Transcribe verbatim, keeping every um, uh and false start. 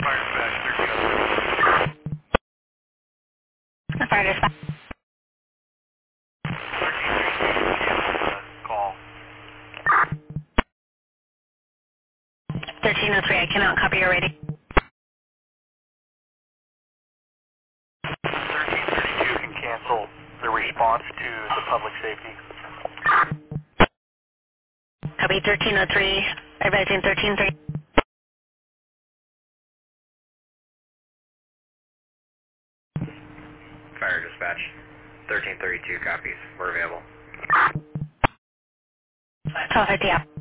Fire dispatch. Call. thirteen oh three, I cannot copy your rating. thirteen thirty-two can cancel the response to the public safety. Copy thirteen oh three, advising thirteen three. Fire dispatch. thirteen thirty-two copies. We're available. twelve fifty up.